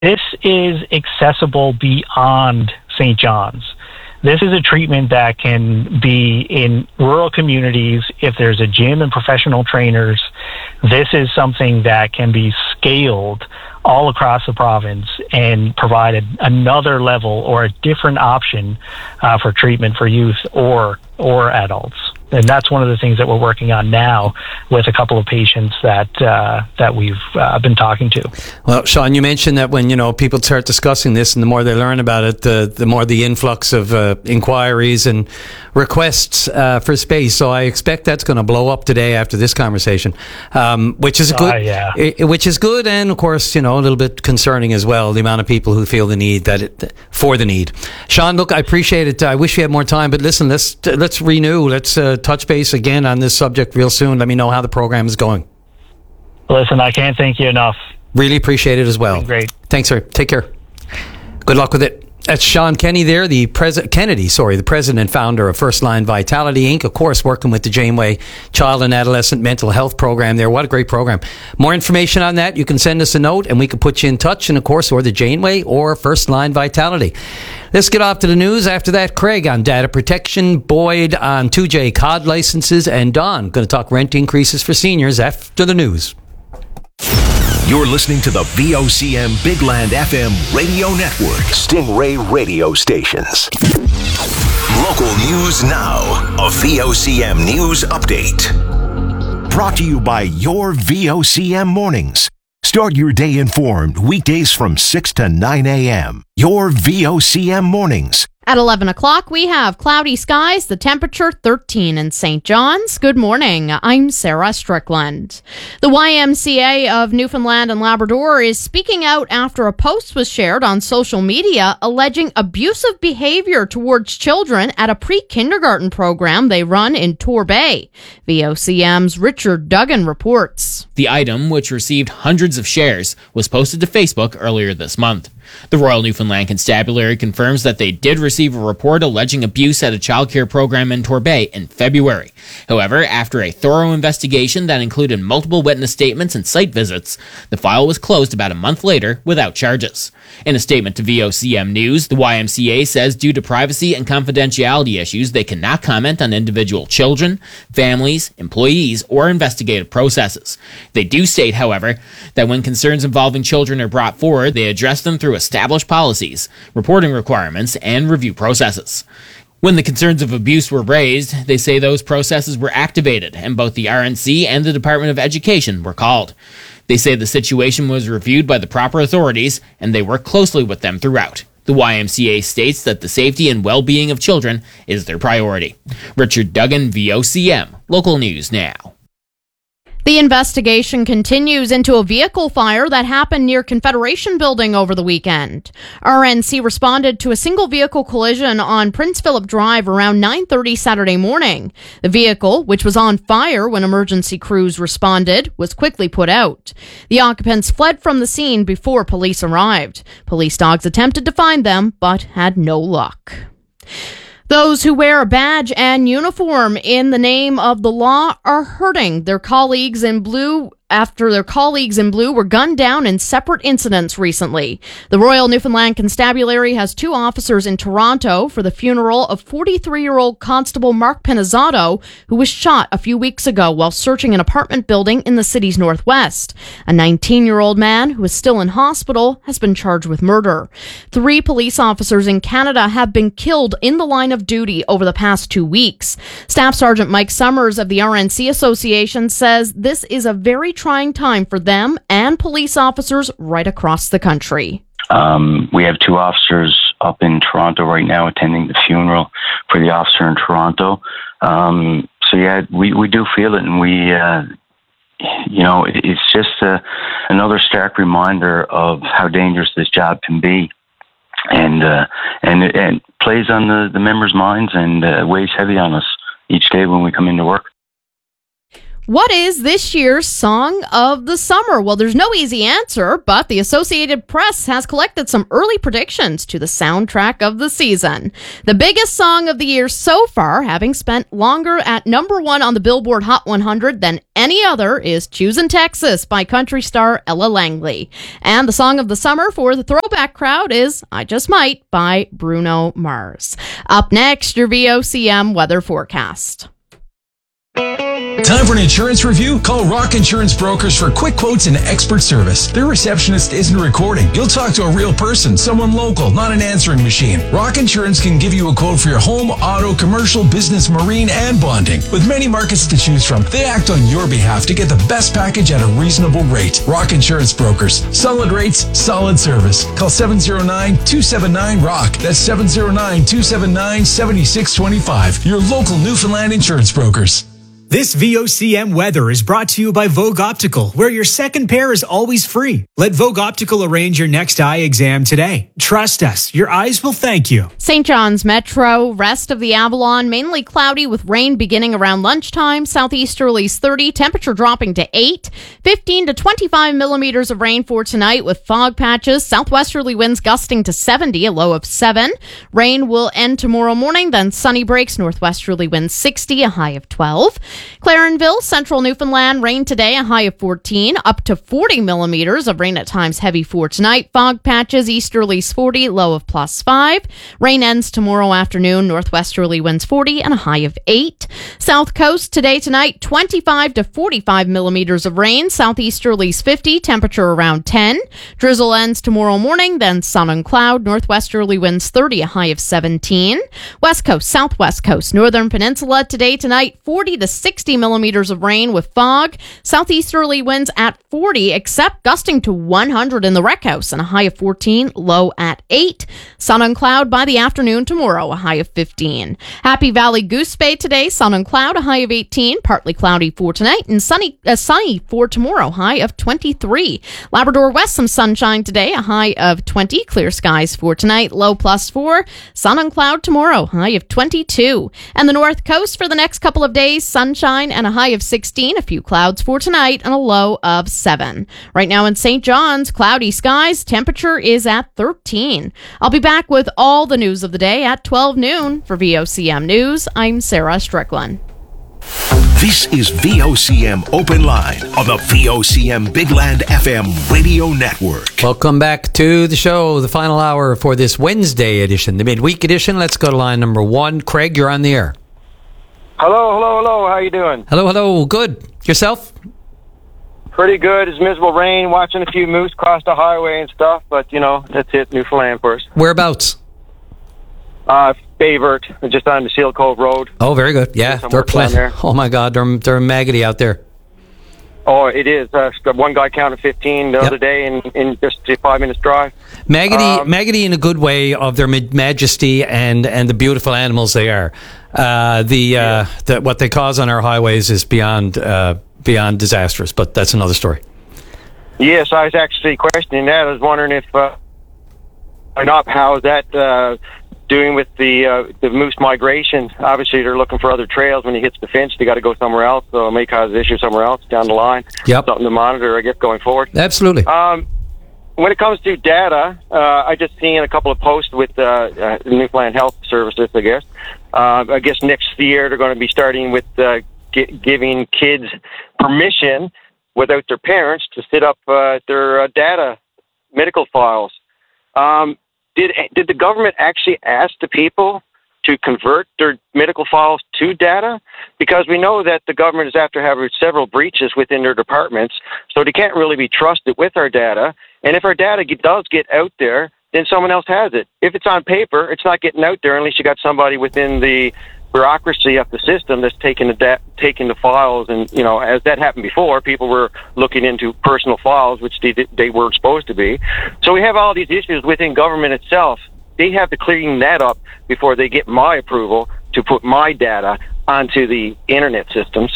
This is accessible beyond St. John's. This is a treatment that can be in rural communities. If there's a gym and professional trainers, this is something that can be scaled all across the province and provide another level or a different option for treatment for youth or adults. And that's one of the things that we're working on now with a couple of patients that we've been talking to. Well, Sean, you mentioned that when people start discussing this, and the more they learn about it, the more the influx of inquiries and requests for space. So I expect that's going to blow up today after this conversation, which is good. Which is good, and of course, a little bit concerning as well. The amount of people who feel the need for the need. Sean, look, I appreciate it. I wish we had more time, but listen, let's renew. Let's touch base again on this subject real soon. Let me know how the program is going. Listen, I can't thank you enough. Really appreciate it as well. Great. Thanks, sir. Take care. Good luck with it. That's Sean Kennedy there, the president and founder of First Line Vitality Inc. Of course, working with the Janeway Child and Adolescent Mental Health Program there. What a great program. More information on that, you can send us a note and we can put you in touch. And of course, or the Janeway or First Line Vitality. Let's get off to the news. After that, Craig on data protection, Boyd on 2J COD licenses, and Don going to talk rent increases for seniors after the news. You're listening to the VOCM Big Land FM radio network. Stingray radio stations. Local news now. A VOCM news update. Brought to you by your VOCM mornings. Start your day informed weekdays from 6 to 9 a.m. Your VOCM mornings. At 11 o'clock, we have cloudy skies, the temperature 13 in St. John's. Good morning. I'm Sarah Strickland. The YMCA of Newfoundland and Labrador is speaking out after a post was shared on social media alleging abusive behavior towards children at a pre-kindergarten program they run in Torbay. VOCM's Richard Duggan reports. The item, which received hundreds of shares, was posted to Facebook earlier this month. The Royal Newfoundland Constabulary confirms that they did receive a report alleging abuse at a childcare program in Torbay in February. However, after a thorough investigation that included multiple witness statements and site visits, the file was closed about a month later without charges. In a statement to VOCM News, the YMCA says due to privacy and confidentiality issues, they cannot comment on individual children, families, employees, or investigative processes. They do state, however, that when concerns involving children are brought forward, they address them through established policies, reporting requirements, and review processes. When the concerns of abuse were raised, they say those processes were activated, and both the RNC and the Department of Education were called. They say the situation was reviewed by the proper authorities, and they work closely with them throughout. The YMCA states that the safety and well-being of children is their priority. Richard Duggan, VOCM, Local News Now. The investigation continues into a vehicle fire that happened near Confederation Building over the weekend. RNC responded to a single vehicle collision on Prince Philip Drive around 9:30 Saturday morning. The vehicle, which was on fire when emergency crews responded, was quickly put out. The occupants fled from the scene before police arrived. Police dogs attempted to find them, but had no luck. Those who wear a badge and uniform in the name of the law are hurting their colleagues in blue after their colleagues in blue were gunned down in separate incidents recently. The Royal Newfoundland Constabulary has 2 officers in Toronto for the funeral of 43-year-old Constable Mark Penizzato, who was shot a few weeks ago while searching an apartment building in the city's northwest. A 19-year-old man who is still in hospital has been charged with murder. 3 police officers in Canada have been killed in the line of duty over the past 2 weeks. Staff Sergeant Mike Summers of the RNC Association says this is a very trying time for them and police officers right across the country. We have 2 officers up in Toronto right now attending the funeral for the officer in Toronto. So yeah, we do feel it, and we, it's just another stark reminder of how dangerous this job can be. And it plays on the members' minds and weighs heavy on us each day when we come into work. What is this year's Song of the Summer? Well, there's no easy answer, but the Associated Press has collected some early predictions to the soundtrack of the season. The biggest song of the year so far, having spent longer at number 1 on the Billboard Hot 100 than any other, is Choosin' Texas by country star Ella Langley. And the Song of the Summer for the throwback crowd is I Just Might by Bruno Mars. Up next, your VOCM weather forecast. Time for an insurance review? Call Rock Insurance Brokers for quick quotes and expert service. Their receptionist isn't recording. You'll talk to a real person, someone local, not an answering machine. Rock Insurance can give you a quote for your home, auto, commercial, business, marine, and bonding. With many markets to choose from, they act on your behalf to get the best package at a reasonable rate. Rock Insurance Brokers. Solid rates, solid service. Call 709-279-ROCK. That's 709-279-7625. Your local Newfoundland insurance brokers. This VOCM weather is brought to you by Vogue Optical, where your second pair is always free. Let Vogue Optical arrange your next eye exam today. Trust us, your eyes will thank you. St. John's Metro, rest of the Avalon, mainly cloudy with rain beginning around lunchtime. Southeasterlies 30, temperature dropping to 8. 15 to 25 millimeters of rain for tonight with fog patches. Southwesterly winds gusting to 70, a low of 7. Rain will end tomorrow morning, then sunny breaks. Northwesterly winds 60, a high of 12. Clarenville, central Newfoundland, rain today, a high of 14, up to 40 millimeters of rain at times heavy for tonight. Fog patches, easterlies 40, low of +5. Rain ends tomorrow afternoon, northwesterly winds 40 and a high of 8. South Coast today, tonight, 25 to 45 millimeters of rain. Southeasterlies 50, temperature around 10. Drizzle ends tomorrow morning, then sun and cloud. Northwesterly winds 30, a high of 17. West Coast, Southwest Coast, Northern Peninsula today, tonight, 40 to 60 millimeters of rain with fog. Southeasterly winds at 40, except gusting to 100 in the Rec House and a high of 14, low at 8. Sun and cloud by the afternoon tomorrow, a high of 15. Happy Valley Goose Bay today, sun and cloud, a high of 18, partly cloudy for tonight, and sunny for tomorrow, high of 23. Labrador West, some sunshine today, a high of 20. Clear skies for tonight, low +4. Sun and cloud tomorrow, high of 22. And the North Coast for the next couple of days, sunshine and a high of 16, a few clouds for tonight, and a low of 7. Right now in St. John's, cloudy skies, temperature is at 13. I'll be back with all the news of the day at 12 noon. For VOCM News, I'm Sarah Strickland. This is VOCM Open Line on the VOCM Big Land FM radio network. Welcome back to the show, the final hour for this Wednesday edition, the midweek edition. Let's go to line number 1. Craig, you're on the air. Hello. How you doing? Hello. Good. Yourself? Pretty good. It's miserable rain, watching a few moose cross the highway and stuff, but, that's it. Newfoundland first. Whereabouts? Favert, just on the Seal Cove Road. Oh, very good. Yeah, they're plenty. Oh, my God, they're maggoty out there. Oh, it is. One guy counted 15 the other day in just a 5 minutes drive. Maggoty in a good way of their majesty and the beautiful animals they are. What they cause on our highways is beyond disastrous, but that's another story. Yes, I was actually questioning that. I was wondering if how is that doing with the moose migration. Obviously, they're looking for other trails. When he hits the Finch, they got to go somewhere else, so it may cause an issue somewhere else down the line. Yep. Something to monitor, I guess, going forward. Absolutely. When it comes to data, I just seen a couple of posts with Newfoundland Health Services, I guess. I guess next year they're going to be starting with giving kids permission without their parents to set up their data medical files. Did the government actually ask the people to convert their medical files to data? Because we know that the government is after having several breaches within their departments, so they can't really be trusted with our data. And if our data does get out there, then someone else has it. If it's on paper, it's not getting out there unless you got somebody within the bureaucracy of the system that's taking the files. And, as that happened before, people were looking into personal files, which they were supposed to be. So we have all these issues within government itself. They have to clean that up before they get my approval to put my data onto the internet systems.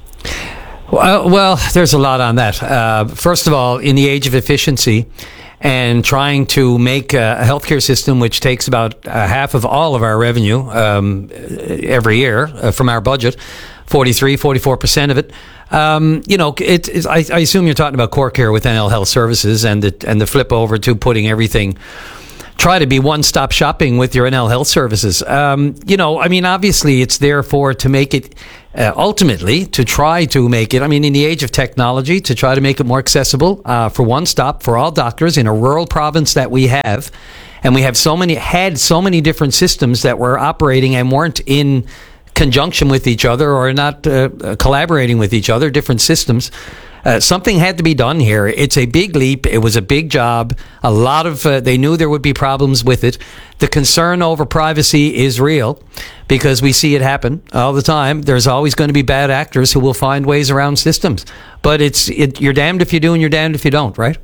Well, there's a lot on that. First of all, in the age of efficiency and trying to make a healthcare system which takes about half of all of our revenue every year from our budget, 44% of it. I assume you're talking about core care with NL Health Services and the flip over to putting everything. Try to be one-stop shopping with your NL Health Services. Obviously it's there to make it, ultimately, to try to make it, in the age of technology, to try to make it more accessible for one stop for all doctors in a rural province that we have. And we have so many different systems that were operating and weren't in conjunction with each other or not collaborating with each other, different systems. Something had to be done here. It's a big leap. It was a big job. A lot of they knew there would be problems with it. The concern over privacy is real because we see it happen all the time. There's always going to be bad actors who will find ways around systems. But you're damned if you do and you're damned if you don't, right?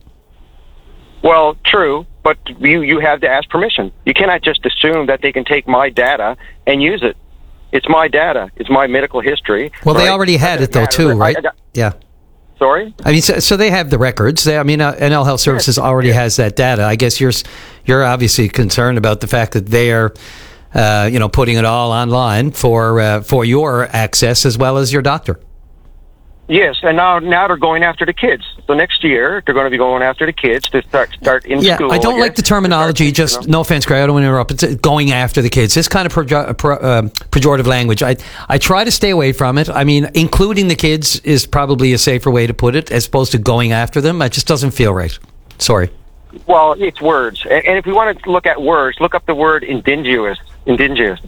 Well, true, but you have to ask permission. You cannot just assume that they can take my data and use it. It's my data. It's my medical history. Well, right? They already had it, though, too, right? Yeah. Sorry? So they have the records. NL Health Services already has that data. I guess you're obviously concerned about the fact that they are, putting it all online for your access as well as your doctor. Yes, and now they're going after the kids. So next year they're going to be going after the kids to start in school. Yeah, I don't like the terminology. No offense, Craig. I don't want to interrupt. It's going after the kids. This kind of pejorative language. I try to stay away from it. Including the kids is probably a safer way to put it, as opposed to going after them. It just doesn't feel right. Sorry. Well, it's words, and if we want to look at words, look up the word indigenous. Indigenous.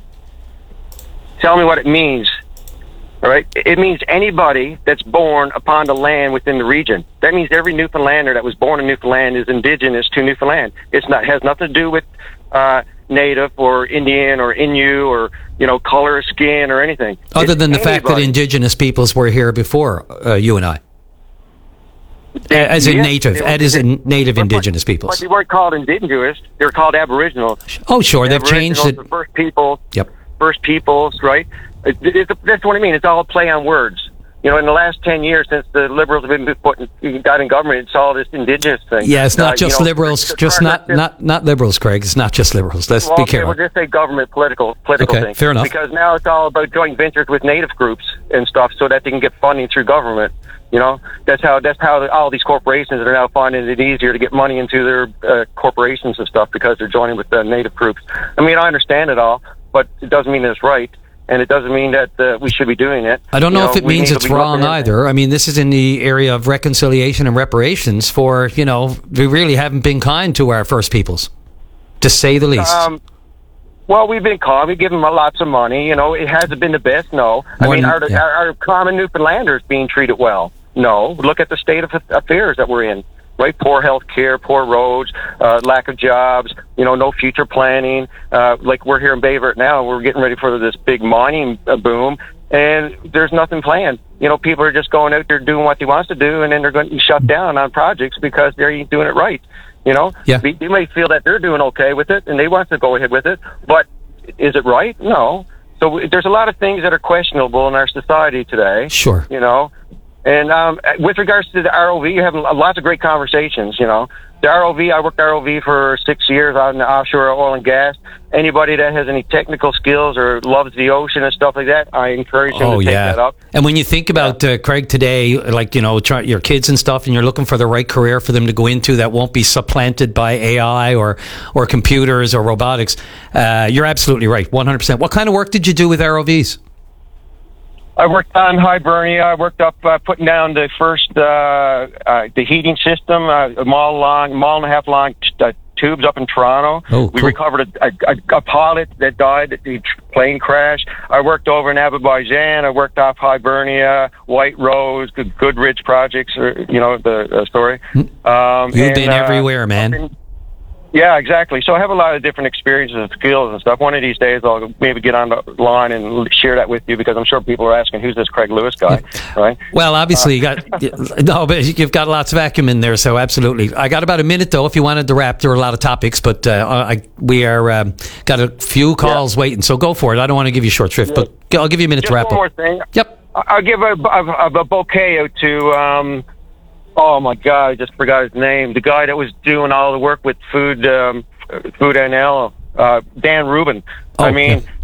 Tell me what it means. All right. It means anybody that's born upon the land within the region. That means every Newfoundlander that was born in Newfoundland is indigenous to Newfoundland. Has nothing to do with Native or Indian or Innu or color of skin or anything. Other than the fact that indigenous peoples were here before you and I, as in native indigenous peoples. But they weren't called indigenous; they were called Aboriginal. Oh, sure, they've changed it. The first people. Yep. First peoples, right? That's what I mean. It's all a play on words. In the last 10 years since the Liberals have got in government, it's all this indigenous thing. Yeah, it's not just Liberals. Not Liberals, Craig. It's not just Liberals. Let's be careful. We'll just say government political okay, thing. Fair enough. Because now it's all about joint ventures with Native groups and stuff, so that they can get funding through government. That's how all these corporations are now finding it easier to get money into their corporations and stuff because they're joining with the Native groups. I understand it all, but it doesn't mean it's right. And it doesn't mean that we should be doing it. I don't know if it means it's wrong either. This is in the area of reconciliation and reparations for, we really haven't been kind to our First Peoples, to say the least. Well, we've been kind. We give them lots of money. It hasn't been the best, no. Are common Newfoundlanders being treated well? No. Look at the state of affairs that we're in. Right, poor health care, poor roads, lack of jobs, no future planning. Like we're here in Bayvert now, we're getting ready for this big mining boom, and there's nothing planned. People are just going out there doing what they want to do, and then they're going to be shut down on projects because they're doing it right. Yeah. They may feel that they're doing okay with it, and they want to go ahead with it, but is it right? No. So there's a lot of things that are questionable in our society today. Sure. And with regards to the ROV, you have lots of great conversations, The ROV, I worked ROV for 6 years out in the offshore oil and gas. Anybody that has any technical skills or loves the ocean and stuff like that, I encourage them to take that up. And when you think about, Craig, today, like, your kids and stuff, and you're looking for the right career for them to go into that won't be supplanted by AI or computers or robotics, you're absolutely right, 100%. What kind of work did you do with ROVs? I worked on Hibernia. I worked up putting down the first the heating system, a mile and a half long tubes up in Toronto. Oh, cool. We recovered a pilot that died at the plane crash. I worked over in Azerbaijan. I worked off Hibernia, White Rose, Goodrich projects. The story. You've been everywhere, man. Yeah, exactly. So I have a lot of different experiences and skills and stuff. One of these days, I'll maybe get on the line and share that with you because I'm sure people are asking, who's this Craig Lewis guy, right? Well, obviously, but you've got lots of acumen there, so absolutely. I got about a minute, though, if you wanted to wrap. There are a lot of topics, but we are got a few calls waiting, so go for it. I don't want to give you short shrift, but I'll give you a minute to wrap up. One more thing. Yep. I'll give a bouquet out to... oh my God! I just forgot his name. The guy that was doing all the work with Food NL, Dan Rubin.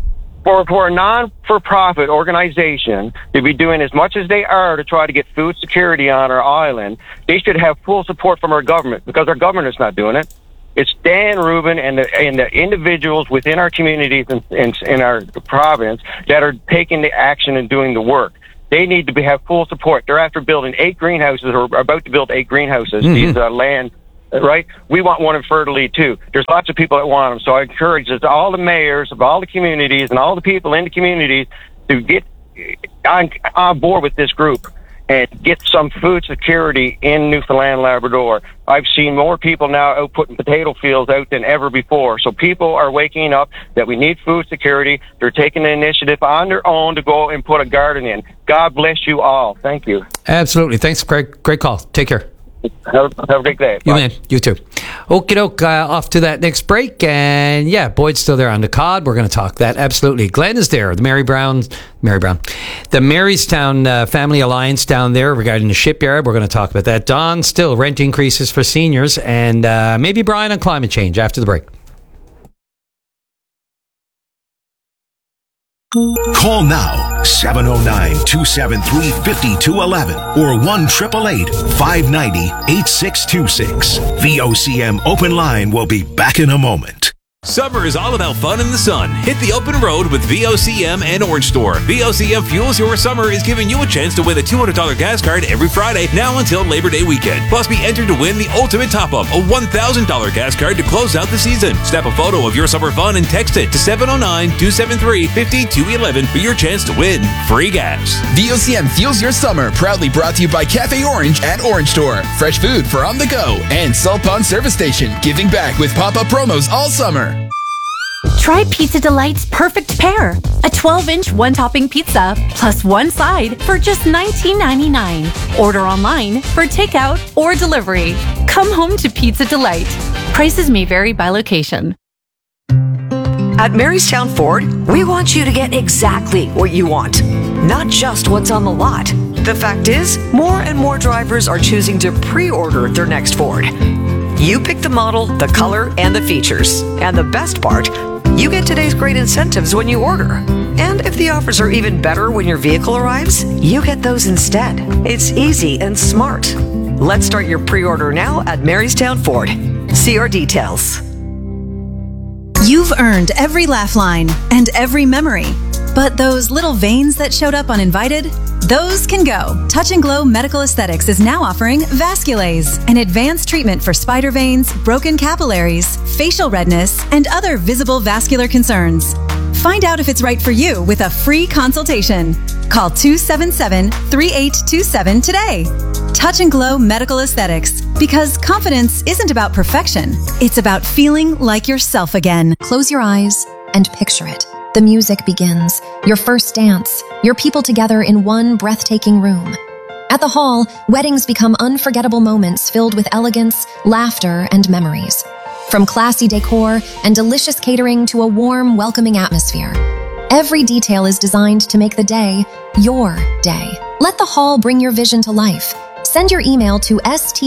for a non-for-profit organization to be doing as much as they are to try to get food security on our island, they should have full support from our government, because our government is not doing it. It's Dan Rubin and the individuals within our communities and in our province that are taking the action and doing the work. They need to have full support. They're after building 8 greenhouses, or about to build 8 greenhouses. These land, right? We want one in Fertility too. There's lots of people that want them. So I encourage all the mayors of all the communities and all the people in the communities to get on board with this group and get some food security in Newfoundland, Labrador. I've seen more people now out putting potato fields out than ever before. So people are waking up that we need food security. They're taking the initiative on their own to go and put a garden in. God bless you all. Thank you. Absolutely. Thanks, Craig. Great call. Take care. Have a great day. You, man. You too. Okie doke. Off to that next break. And yeah, Boyd's still there on the cod. We're going to talk that. Absolutely. Glenn is there. The the Marystown Family Alliance down there regarding the shipyard. We're going to talk about that. Don, still rent increases for seniors. And maybe Brian on climate change after the break. Call now, 709-273-5211 or 1-888-590-8626. VOCM Open Line will be back in a moment. Summer is all about fun in the sun. Hit the open road with VOCM and Orange Store. VOCM Fuels Your Summer is giving you a chance to win a $200 gas card every Friday now until Labor Day weekend. Plus, be entered to win the ultimate top-up, a $1,000 gas card to close out the season. Snap a photo of your summer fun and text it to 709-273-5211 for your chance to win free gas. VOCM Fuels Your Summer, proudly brought to you by Cafe Orange at Orange Store. Fresh food for on the go. And Salt Pond Service Station, giving back with pop-up promos all summer. Try Pizza Delight's Perfect Pair, a 12-inch one-topping pizza plus one side for just $19.99. Order online for takeout or delivery. Come home to Pizza Delight. Prices may vary by location. At Marystown Ford, we want you to get exactly what you want, not just what's on the lot. The fact is, more and more drivers are choosing to pre-order their next Ford. You pick the model, the color, and the features. And the best part, you get today's great incentives when you order. And if the offers are even better when your vehicle arrives, you get those instead. It's easy and smart. Let's start your pre-order now at Marystown Ford. See our details. You've earned every laugh line and every memory. But those little veins that showed up uninvited, those can go. Touch and Glow Medical Aesthetics is now offering Vasculase, an advanced treatment for spider veins, broken capillaries, facial redness, and other visible vascular concerns. Find out if it's right for you with a free consultation. Call 277-3827 today. Touch and Glow Medical Aesthetics, because confidence isn't about perfection. It's about feeling like yourself again. Close your eyes and picture it. The music begins, your first dance, your people together in one breathtaking room. At the Hall, weddings become unforgettable moments filled with elegance, laughter, and memories. From classy decor and delicious catering to a warm, welcoming atmosphere, every detail is designed to make the day your day. Let the Hall bring your vision to life. Send your email to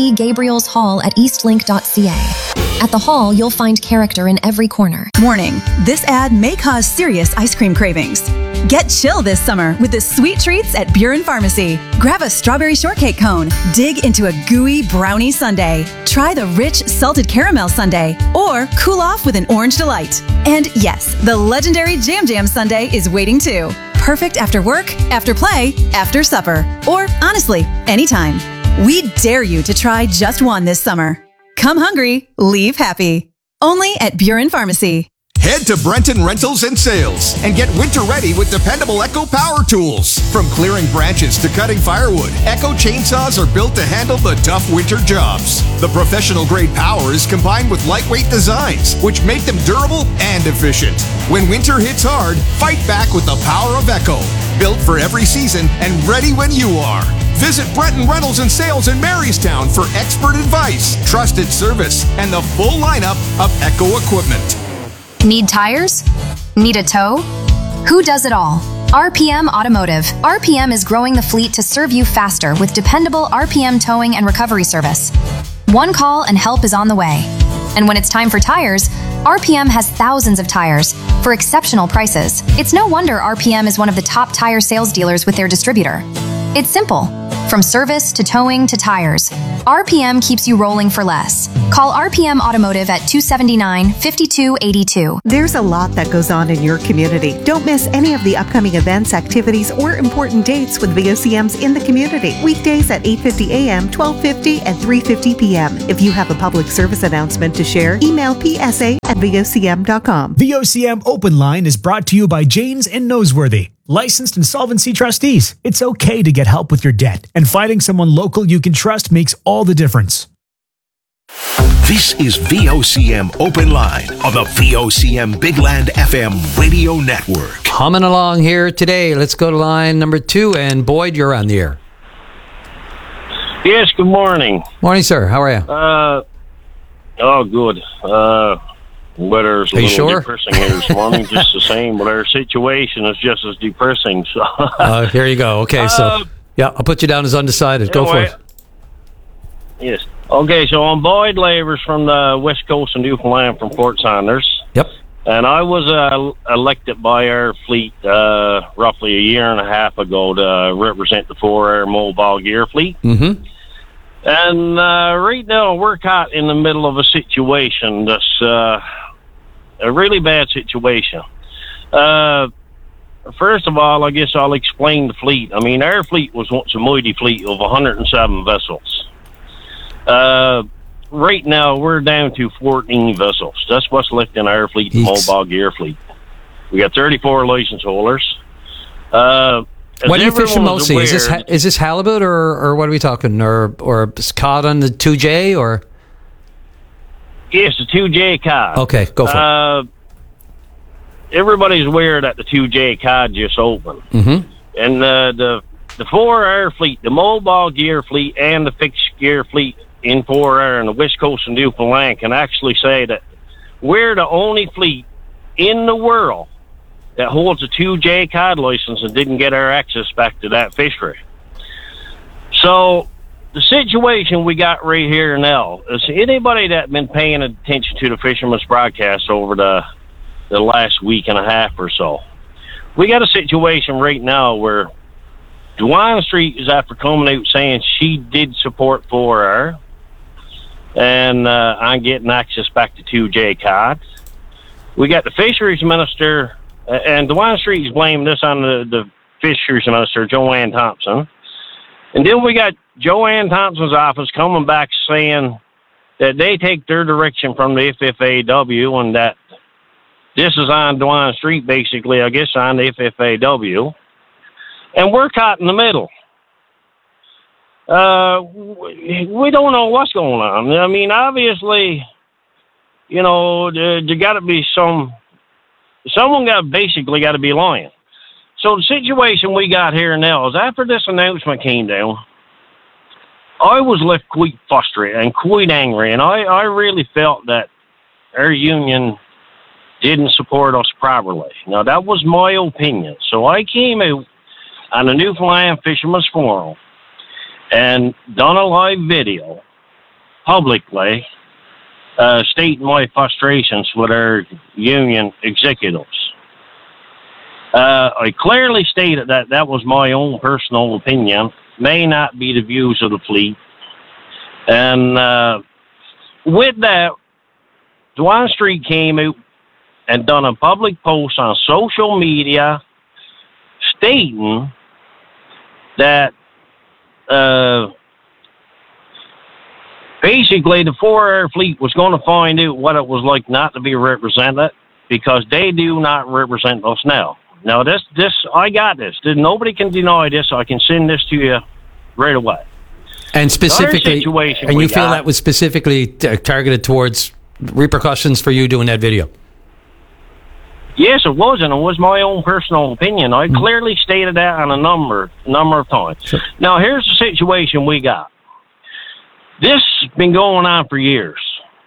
stgabrielshall@eastlink.ca. At the Hall, you'll find character in every corner. Warning, this ad may cause serious ice cream cravings. Get chill this summer with the sweet treats at Buren Pharmacy. Grab a strawberry shortcake cone, dig into a gooey brownie sundae, try the rich salted caramel sundae, or cool off with an orange delight. And yes, the legendary Jam Jam sundae is waiting too. Perfect after work, after play, after supper, or honestly, anytime. We dare you to try just one this summer. Come hungry, leave happy. Only at Buren Pharmacy. Head to Brenton Rentals and Sales and get winter ready with dependable Echo power tools. From clearing branches to cutting firewood, Echo chainsaws are built to handle the tough winter jobs. The professional grade power is combined with lightweight designs, which make them durable and efficient. When winter hits hard, fight back with the power of Echo. Built for every season and ready when you are. Visit Brenton Rentals and Sales in Marystown for expert advice, trusted service, and the full lineup of Echo equipment. Need tires? Need a tow? Who does it all? RPM Automotive. RPM is growing the fleet to serve you faster with dependable RPM towing and recovery service. One call and help is on the way. And when it's time for tires, RPM has thousands of tires for exceptional prices. It's no wonder RPM is one of the top tire sales dealers with their distributor. It's simple. From service to towing to tires, RPM keeps you rolling for less. Call RPM Automotive at 279-5282. There's a lot that goes on in your community. Don't miss any of the upcoming events, activities, or important dates with VOCM's In the Community. Weekdays at 8:50 a.m., 12:50, and 3:50 p.m. If you have a public service announcement to share, email psa@vocm.com. VOCM Open Line is brought to you by Janes and Noseworthy. Licensed insolvency trustees. It's okay to get help with your debt, and finding someone local you can trust makes all the difference. This is VOCM Open Line on the VOCM Big Land FM radio network. Humming along here today. Let's go to line number 2, and Boyd, you're on the air. Yes, good morning. Morning, sir. How are you? Good. Weather's a little depressing here this morning, just the same, but our situation is just as depressing. So, here you go. Okay, so I'll put you down as undecided. Go for it. Yes. Okay, so I'm Boyd Lavers from the west coast of Newfoundland, from Fort Saunders. Yep. And I was elected by our fleet roughly a year and a half ago to represent the 4-Air Mobile Gear Fleet. Mm-hmm. And right now we're caught in the middle of a situation that's a really bad situation. First of all, I guess I'll explain the fleet. I mean, our fleet was once a mighty fleet of 107 vessels. Right now, we're down to 14 vessels. That's what's left in our fleet, the Mobile Gear Fleet. We got 34 license holders. What are you fishing mostly? Is this halibut or what are we talking? Or cod on the 2J or? Yes, the 2J cod. Okay, go for it. Everybody's aware that the 2J cod just opened. Mm-hmm. And the 4-Air fleet, the Mobile Gear Fleet and the Fixed Gear Fleet in 4-Air and the west coast of Newfoundland can actually say that we're the only fleet in the world that holds a 2J cod license and didn't get our access back to that fishery. So the situation we got right here now is anybody that's been paying attention to the Fisherman's Broadcast over the last week and a half or so, we got a situation right now where Dwan Street is after coming out saying she did support 4-Air, and I'm getting access back to 2J cod. We got the fisheries minister, and Dwan Street is blaming this on the fisheries minister, Joanne Thompson. And then we got Joanne Thompson's office coming back saying that they take their direction from the FFAW and that this is on Dwan Street, basically, I guess, on the FFAW. And we're caught in the middle. We don't know what's going on. I mean, obviously, you know, there got to be someone got to be lying. So the situation we got here now is after this announcement came down, I was left quite frustrated and quite angry, and I really felt that our union didn't support us properly. Now, that was my opinion. So I came out on the Newfoundland Fisherman's Forum and done a live video publicly stating my frustrations with our union executives. I clearly stated that that was my own personal opinion, may not be the views of the fleet. And with that, Dwan Street came out and done a public post on social media stating that basically the 4-Air fleet was going to find out what it was like not to be represented because they do not represent us now. Now, this I got this. Nobody can deny this. I can send this to you right away. And specifically, and you feel that was specifically targeted towards repercussions for you doing that video? Yes, it was, and it was my own personal opinion. I clearly stated that on a number of times. Sure. Now, here's the situation we got. This has been going on for years.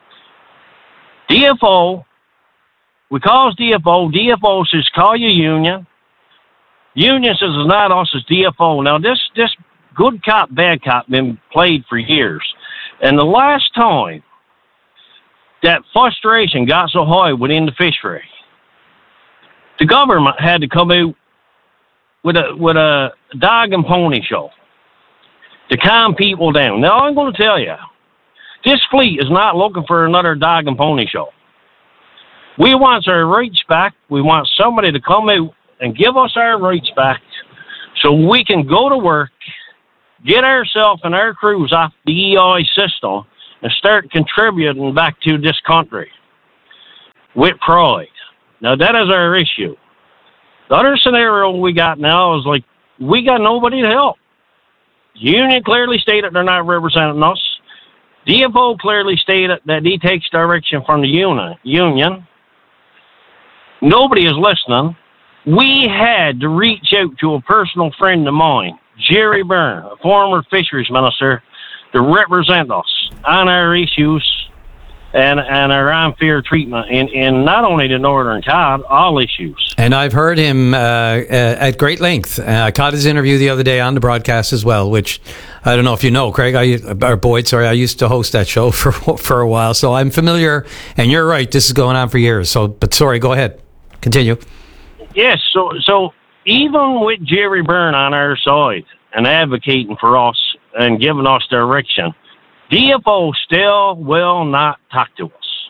DFO, we call us DFO. DFO says, call your union. Union says, it's not us, it's DFO. Now, this good cop, bad cop been played for years. And the last time that frustration got so high within the fishery, the government had to come out with a dog and pony show to calm people down. Now, I'm going to tell you, this fleet is not looking for another dog and pony show. We want our rights back. We want somebody to come out and give us our rights back so we can go to work, get ourselves and our crews off the EI system, and start contributing back to this country with pride. Now, that is our issue. The other scenario we got now is like, we got nobody to help. Union clearly stated they're not representing us. DFO clearly stated that he takes direction from the union. Nobody is listening. We had to reach out to a personal friend of mine, Jerry Byrne, a former fisheries minister, to represent us on our issues and our unfair treatment in not only the Northern Cod, all issues. And I've heard him at great length. I caught his interview the other day on the broadcast as well, which I don't know if you know, Craig, Boyd, I used to host that show for a while, so I'm familiar. And you're right, this is going on for years. But sorry, go ahead. Continue. Yes, so even with Jerry Byrne on our side and advocating for us and giving us direction, DFO still will not talk to us.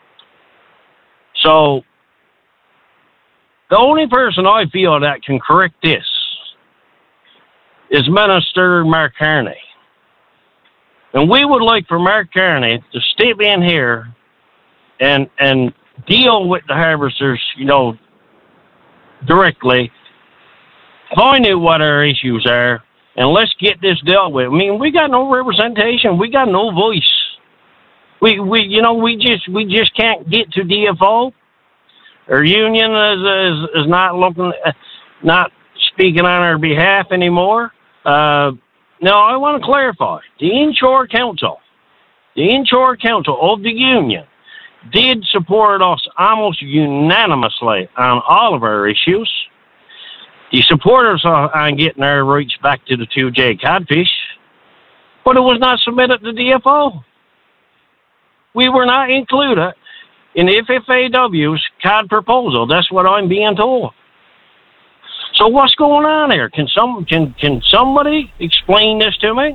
So the only person I feel that can correct this is Minister Mark Carney. And we would like for Mark Carney to step in here and deal with the harvesters, directly, find out what our issues are, and let's get this dealt with. I mean, we got no representation. We got no voice. We just can't get to DFO. Our union is not speaking on our behalf anymore. Now, I want to clarify. The Inshore Council of the union did support us almost unanimously on all of our issues. He supported us on getting our rights back to the 2J codfish, but it was not submitted to DFO. We were not included in the FFAW's cod proposal. That's what I'm being told. So what's going on here? Can somebody explain this to me?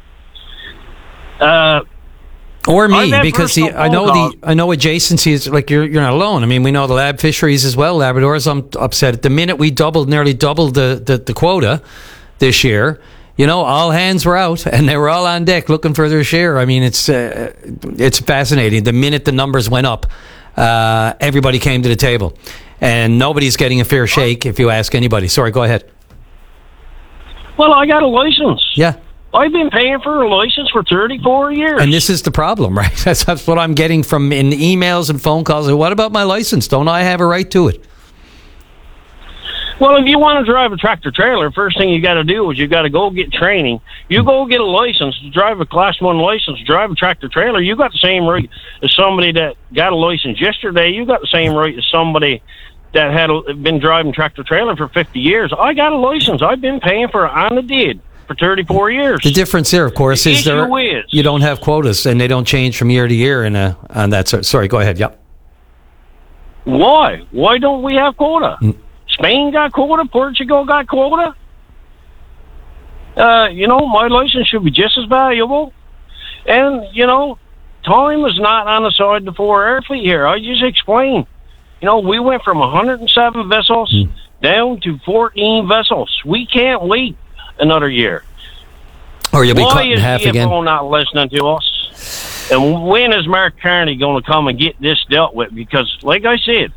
Or me, because I know adjacency is like you're not alone. I mean, we know the lab fisheries as well. Labradors, I'm upset at the minute we nearly doubled the quota this year. All hands were out and they were all on deck looking for their share. I mean, it's fascinating. The minute the numbers went up, everybody came to the table, and nobody's getting a fair shake if you ask anybody. Sorry, go ahead. Well, I got a license. Yeah. I've been paying for a license for 34 years. And this is the problem, right? That's what I'm getting from in emails and phone calls. What about my license? Don't I have a right to it? Well, if you want to drive a tractor trailer, first thing you got to do is you got to go get training. You go get a license to drive a Class 1 license, drive a tractor trailer. You got the same right as somebody that got a license yesterday. You got the same right as somebody that had been driving tractor trailer for 50 years. I got a license. I've been paying for it on the deed for 34 years. The difference here, of course, is you don't have quotas, and they don't change from year to year on that. Sorry, go ahead. Yep. Why? Why don't we have quota? Spain got quota. Portugal got quota. My license should be just as valuable. And, time is not on the side of the 4-hour fleet here. I just explained. We went from 107 vessels down to 14 vessels. We can't wait another year. Or you'll be cut in half again. Why is DFO not listening to us? And when is Mark Carney going to come and get this dealt with? Because, like I said,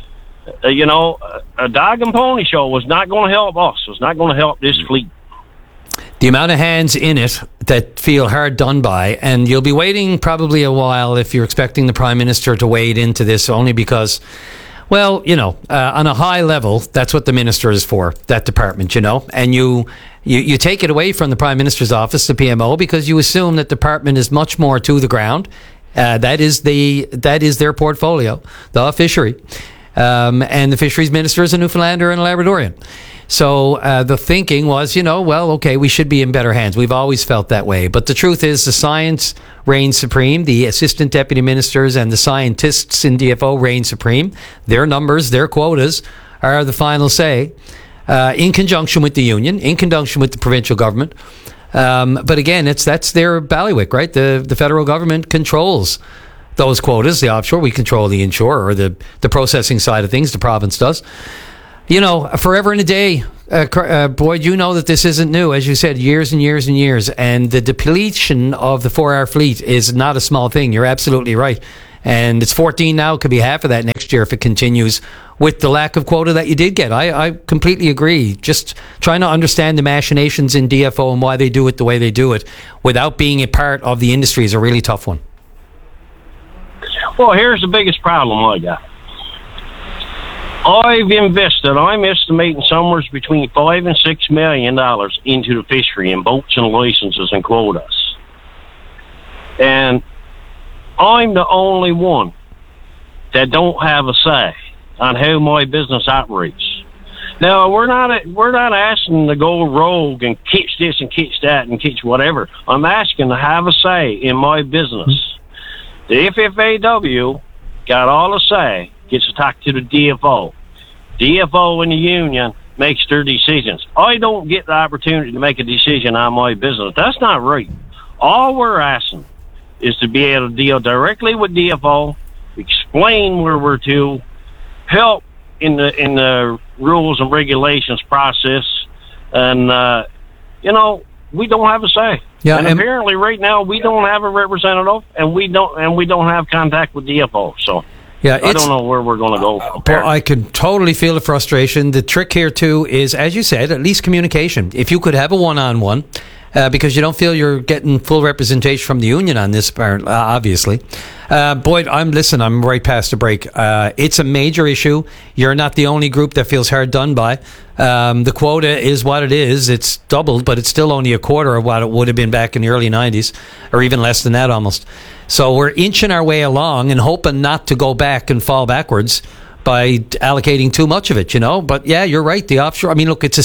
a dog and pony show was not going to help us. It was not going to help this fleet. The amount of hands in it that feel hard done by, and you'll be waiting probably a while if you're expecting the Prime Minister to wade into this, only because, on a high level, that's what the Minister is for, that department, and you take it away from the Prime Minister's office, the PMO, because you assume that department is much more to the ground. That is their portfolio, the fishery. And the fisheries minister is a Newfoundlander and a Labradorian. So the thinking was, okay, we should be in better hands. We've always felt that way. But the truth is the science reigns supreme. The assistant deputy ministers and the scientists in DFO reign supreme. Their numbers, their quotas are the final say, in conjunction with the union, in conjunction with the provincial government. But again, that's their bailiwick, right? The federal government controls those quotas, the offshore. We control the inshore, or the processing side of things. The province does. Forever and a day, Boyd, you know that this isn't new. As you said, years and years and years. And the depletion of the 4-hour fleet is not a small thing. You're absolutely right. And it's 14 now. It could be half of that next year if it continues with the lack of quota that you did get. I completely agree. Just trying to understand the machinations in DFO and why they do it the way they do it without being a part of the industry is a really tough one. Well, here's the biggest problem I got. I'm estimating somewhere between $5 and $6 million into the fishery in boats and licenses and quotas. And I'm the only one that don't have a say on how my business operates. Now, we're not asking to go rogue and catch this and catch that and catch whatever. I'm asking to have a say in my business. The FFAW got all the say, gets to talk to the DFO. DFO and the union makes their decisions. I don't get the opportunity to make a decision on my business. That's not right. All we're asking is to be able to deal directly with DFO, explain where we're to, help in the rules and regulations process, and we don't have a say. Yeah, and apparently right now we don't have a representative, and we don't have contact with DFO. So yeah, I don't know where we're going to go from there. I can totally feel the frustration. The trick here too is, as you said, at least communication. If you could have a one-on-one, because you don't feel you're getting full representation from the union on this, obviously. Boyd, I'm right past the break. It's a major issue. You're not the only group that feels hard done by. The quota is what it is. It's doubled, but it's still only a quarter of what it would have been back in the early 90s, or even less than that almost. So we're inching our way along and hoping not to go back and fall backwards by allocating too much of it, But yeah, you're right. The offshore, I mean, look, it's a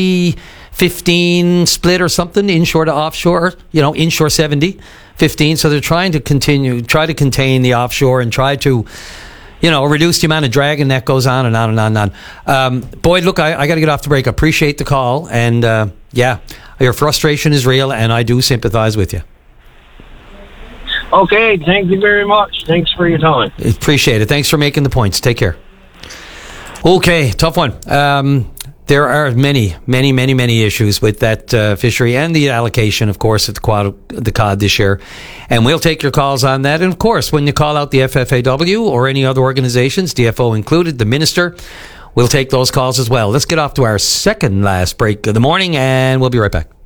70-15 split or something, inshore to offshore, inshore 70-15. So they're trying to try to contain the offshore and try to, reduce the amount of dragging that goes on and on and on and on. Boyd, look, I got to get off the break. I appreciate the call. And your frustration is real, and I do sympathize with you. Okay, thank you very much. Thanks for your time. Appreciate it. Thanks for making the points. Take care. Okay, tough one. There are many issues with that fishery and the allocation, of course, at the cod this year. And we'll take your calls on that. And, of course, when you call out the FFAW or any other organizations, DFO included, the minister, we'll take those calls as well. Let's get off to our second last break of the morning, and we'll be right back.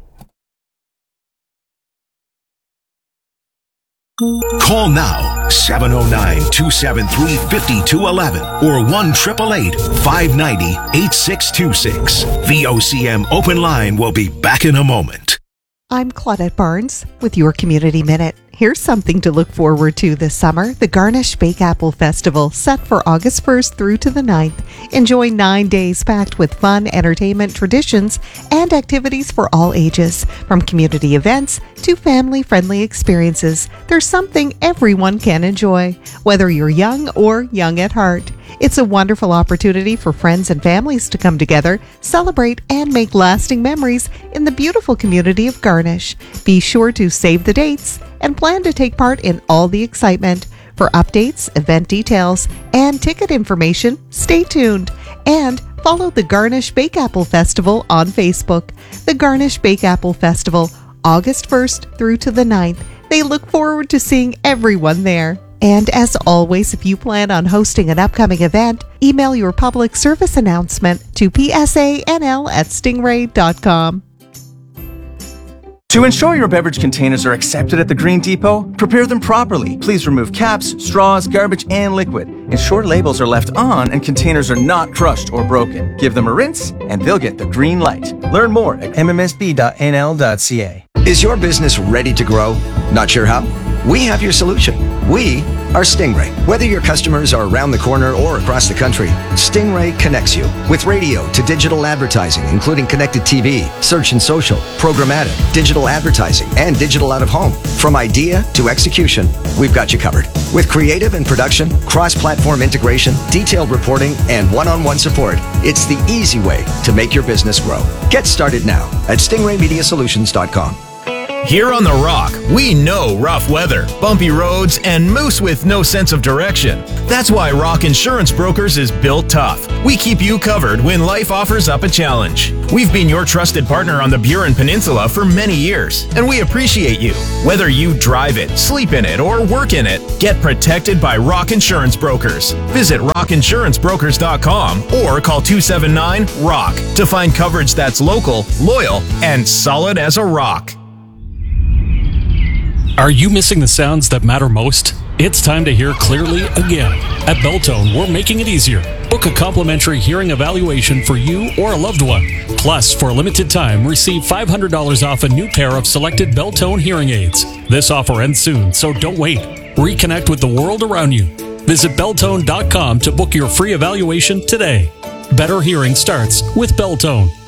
Call now, 709-273-5211 or 1-888-590-8626. VOCM Open Line will be back in a moment. I'm Claudette Barnes with your Community Minute. Here's something to look forward to this summer. The Garnish Bake Apple Festival, set for August 1st through to the 9th. Enjoy 9 days packed with fun, entertainment, traditions, and activities for all ages. From community events to family-friendly experiences, there's something everyone can enjoy, whether you're young or young at heart. It's a wonderful opportunity for friends and families to come together, celebrate, and make lasting memories in the beautiful community of Garnish. Be sure to save the dates and plan to take part in all the excitement. For updates, event details, and ticket information, stay tuned. And follow the Garnish Bake Apple Festival on Facebook. The Garnish Bake Apple Festival, August 1st through to the 9th. They look forward to seeing everyone there. And as always, if you plan on hosting an upcoming event, email your public service announcement to psanl@stingray.com. To ensure your beverage containers are accepted at the Green Depot, prepare them properly. Please remove caps, straws, garbage, and liquid. Ensure labels are left on and containers are not crushed or broken. Give them a rinse and they'll get the green light. Learn more at mmsb.nl.ca. Is your business ready to grow? Not sure how? We have your solution. We are Stingray. Whether your customers are around the corner or across the country, Stingray connects you with radio to digital advertising, including connected TV, search and social, programmatic, digital advertising, and digital out-of-home. From idea to execution, we've got you covered. With creative and production, cross-platform integration, detailed reporting, and one-on-one support, it's the easy way to make your business grow. Get started now at stingraymediasolutions.com. Here on The Rock, we know rough weather, bumpy roads, and moose with no sense of direction. That's why Rock Insurance Brokers is built tough. We keep you covered when life offers up a challenge. We've been your trusted partner on the Burin Peninsula for many years, and we appreciate you. Whether you drive it, sleep in it, or work in it, get protected by Rock Insurance Brokers. Visit rockinsurancebrokers.com or call 279-ROCK to find coverage that's local, loyal, and solid as a rock. Are you missing the sounds that matter most? It's time to hear clearly again. At Belltone, we're making it easier. Book a complimentary hearing evaluation for you or a loved one. Plus, for a limited time, receive $500 off a new pair of selected Belltone hearing aids. This offer ends soon, so don't wait. Reconnect with the world around you. Visit Belltone.com to book your free evaluation today. Better hearing starts with Belltone.